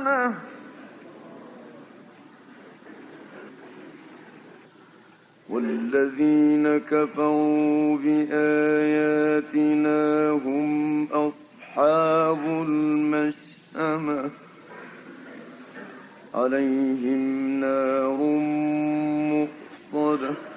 سبحانه والذين كفروا بآياتنا هم أصحاب المشأمة عليهم نار مؤصدة